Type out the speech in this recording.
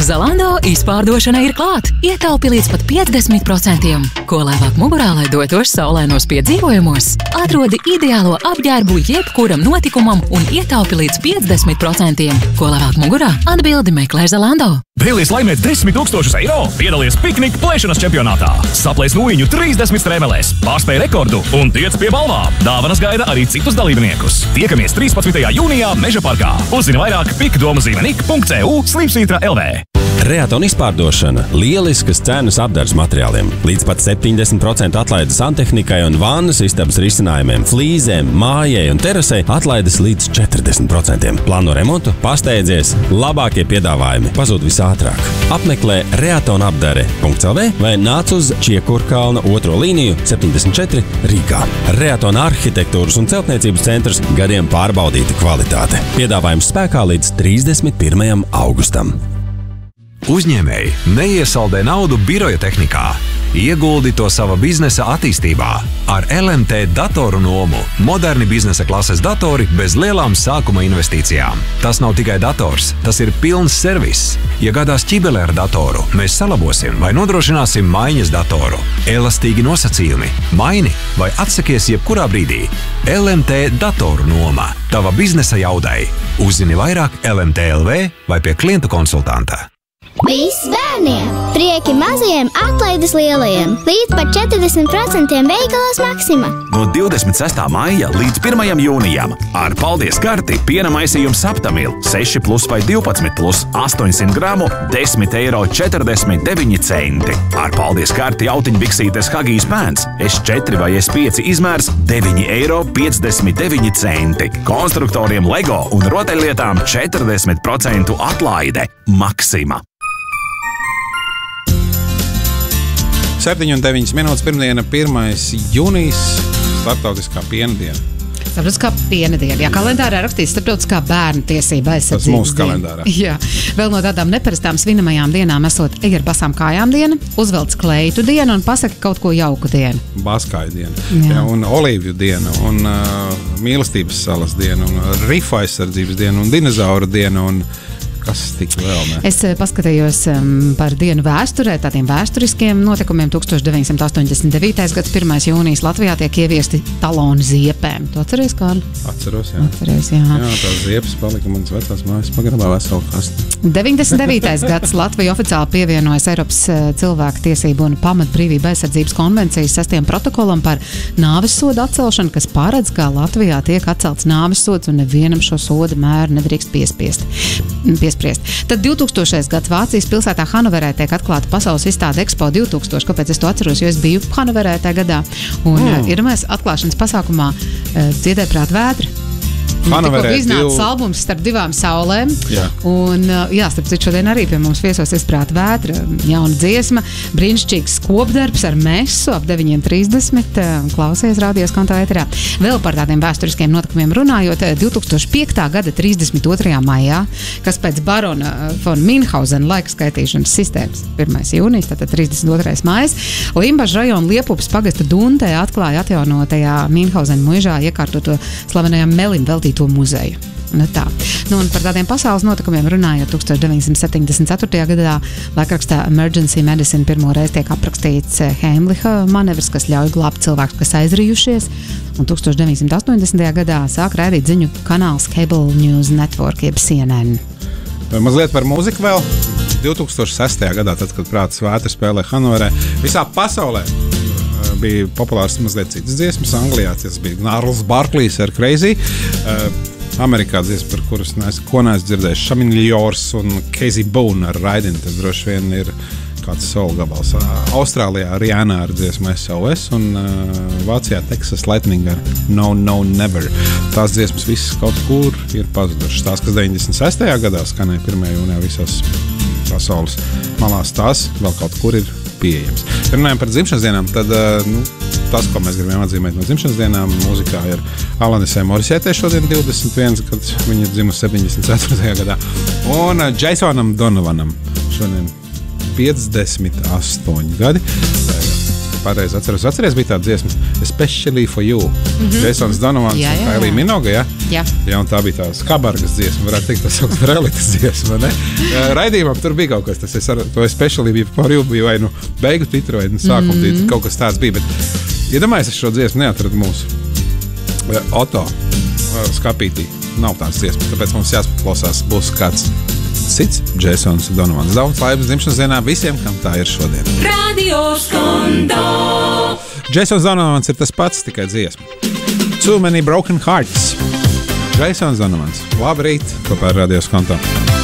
Zalando izpārdošana ir klāt. Ietaupi līdz pat 50%. Ko lēvāk mugurā, lai dotos saulēnos piedzīvojumos? Atrodi ideālo apģērbu jebkuram notikumam un ietaupi līdz 50%. Ko lēvāk mugurā? Atbildi meklē Zalando. Vēlies laimēt 10 000 eiro? Piedalies piknika plēšanas čempionātā. Saplēs nūjiņu 30 strēmelēs, pārspēj rekordu un tiec pie balvām. Dāvanas gaida arī citus dalībniekus. Tiekamies 13. jūnijā Meža parkā. Uzzini vairāk pikdomazīmenik.eu/LV. Reaton izpārdošana – lieliskas cenas apdarbs materiāliem. Līdz pat 70% atlaides santehnikai un vannas istabas risinājumiem, flīzēm, mājai un terasei atlaides līdz 40%. Plāno remontu, pasteidzies, labākie piedāvājumi pazūd visātrāk. Apmeklē reatonapdare.lv vai nāc uz Čiekurkalna 2. līniju 74 Rīgā. Reaton arhitektūras un celtniecības centrs – gadiem pārbaudīta kvalitāte. Piedāvājums spēkā līdz 31. augustam. Uzņēmēji neiesaldē naudu biroja tehnikā. Ieguldi to sava biznesa attīstībā. Ar LMT datoru nomu moderni biznesa klases datori bez lielām sākuma investīcijām. Tas nav tikai dators, tas ir pilns servis. Ja gadās ķibele ar datoru, mēs salabosim vai nodrošināsim maiņas datoru. Elastīgi nosacījumi. Maini vai atsakies jebkurā brīdī. LMT datoru noma. Tava biznesa jaudai. Uzzini vairāk LMT.lv vai pie klientu konsultanta. Viss bērniem! Prieki mazajiem, atlaides lielajiem! Līdz pat 40% veikalos Maksima! No 26. maija līdz 1. jūnijam ar paldies karti piena maisījums Saptamil 6+ vai 12+, 800 gramu 10,49 €. Ar paldies karti autiņbiksītes Hagijs pēns S4 vai S5 izmērs 9,59 €. Konstruktoriem Lego un rotaļlietām 40% atlaide. Maksima! 7,9 minūtes, pirmdiena, 1. jūnijas, starptautiskā piena diena. Starptautiskā piena diena. Jā, kalendārā rakstīts starptautiskā bērnu tiesība aizsardzības diena. Tas mūsu kalendārā. Jā. Vēl no tādām neparastām svinamajām dienām esot ar basām kājām diena, uzvelc kleitu diena un pasaka kaut ko jauku dienu. Baskāju diena. Jā, un olīvju diena, un mīlestības salas diena, un rifu aizsardzības diena, un dinozauru diena, un kas tik vēl ne? Es paskatījos par dienu vēsturē, tādiem vēsturiskiem notikumiem. 1989. gads 1. jūnijas Latvijā tiek ieviesti taloni ziepēm. Tu atceries, Kārli? Atceros, jā. Atceries, jā. Jā, tās ziepes palika manas vecās mājas pagrabā veselu kastu. 99. gads Latvija oficiāli pievienojas Eiropas cilvēku tiesību un pamatbrīvību aizsardzības konvencijas 6. protokolam par nāvessodu atcelšanu, kas paredz, ka Latvijā tiek atcelts nāvessods un nevienam šo soda mēru nedrīkst piespriest. Tad 2000. gads Vācijas pilsētā Hannoverē tiek atklāta pasaules izstāde Expo 2000. Kāpēc es to atceros? Jo es biju Hannoverē tajā gadā. Un iedomājies atklāšanas pasākumā dziedē prāt vētra. Tikko iznāca albums starp divām saulēm. Jā. Un, jā, starp citu šodien arī pie mums viesosies prāt vētra. Jauna dziesma, brīnišķīgs kopdarbs ar mesu ap 9:30. Klausies rādījos kontā ēterā. Vēl par tādiem vēsturiskiem notikumiem runājot, 2005. gada 32. maijā, kas pēc barona von Minhausena laika skaitīšanas sistēmas 1. jūnijas, tātad 32. maijas, Limbaža rajona Liepupas pagasta Duntē atklāja atjaunotajā Minhausena muižā iekārtoto slavenajām Melim veltīto muzeju. Nu tā. Nu, un par tādiem pasaules notikumiem runājot, 1974. gadā laikrakstā Emergency Medicine pirmo reizi tiek aprakstīts Heimlicha manevrs, kas ļauj glābt cilvēkus, kas aizrijušies. Un 1980. gadā sāk raidīt ziņu kanāls Cable News Network, jeb CNN. Mazliet par mūziku vēl. 2006. gadā, tad, kad prāta svētri spēlē Hannoverē, visā pasaulē bija populārs mazliet citas dziesmas. Anglijā tas bija Gnarls Barklīs ar Crazy. Amerikā dziesma, par kuras neesmu dzirdējis, Šamiņļors un Casey Boone ar Raidinu. Tas droši vien ir kāds soul gabals. Austrālijā Rihanna ar dziesmu SOS un Vācijā Texas Lightning ar No, No, Never. Tās dziesmas visas kaut kur ir pazudušas. Tās, kas 96. gadā skanēja 1. jūnijā visās pasaules malās, tās vēl kaut kur ir pieejams. Runājam par dzimšanas dienām, tad tas, ko mēs gribam atzīmēt no dzimšanas dienām, mūzikā ir Alanisē Morisietē šodien 21, kad viņa ir dzimusi 74. gadā. Un Jasonam Donovanam šodien 58 gadi. Pareizi atceries, bija tāda dziesma Especially for You. Jasons Donovans un Kylie Minogue, ja? Jā. Ja, un tā bija tā skabargas dziesma, varētu teikt, tas saukt relikas dziesma, ne? Raidījumam tur bija kaut kas, tas es ar to specially bija par jū, bija vai nu beigu titru, vai nu sākumu titru, kaut kas tāds bija, bet, iedomājies, es šo dziesmu neatradu mūsu Oto skapītī. Nav tāds dziesmas, tāpēc mums jāspaklausās, būs kāds cits Jasons Donovans. Daudz laimes dzimšanas dienā visiem, kam tā ir šodien. Radio Skondo. Jasons Donovans ir tas pats, tikai dziesma. Too Many Broken Hearts. Jasons Donovans. Labrīt, kopā ar Radio Skondo.